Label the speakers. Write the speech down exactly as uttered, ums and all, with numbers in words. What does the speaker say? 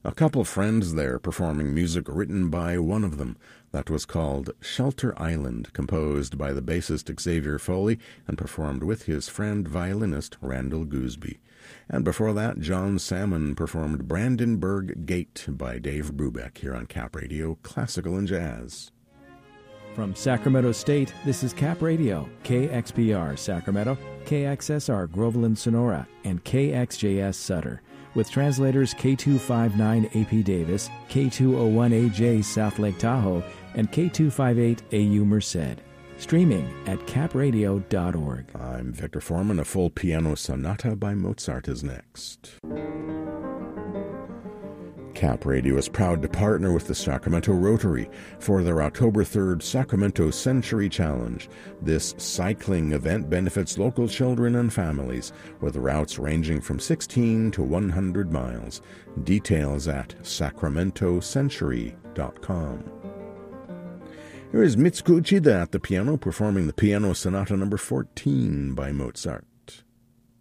Speaker 1: A couple friends there performing music written by one of them. That was called Shelter Island, composed by the bassist Xavier Foley and performed with his friend violinist Randall Gooseby. And before that, John Salmon performed Brandenburg Gate by Dave Brubeck here on Cap Radio, Classical and Jazz.
Speaker 2: From Sacramento State, this is Cap Radio, K X P R Sacramento, K X S R Groveland Sonora, and K X J S Sutter, with translators K two fifty-nine A P Davis, K two oh one A J South Lake Tahoe, and K two fifty-eight A U Merced. Streaming at cap radio dot org.
Speaker 1: I'm Victor Foreman. A full piano sonata by Mozart is next. Cap Radio is proud to partner with the Sacramento Rotary for their October third Sacramento Century Challenge. This cycling event benefits local children and families, with routes ranging from sixteen to one hundred miles. Details at sacramento century dot com. Here is Mitsuko Uchida at the piano performing the Piano Sonata number fourteen by Mozart.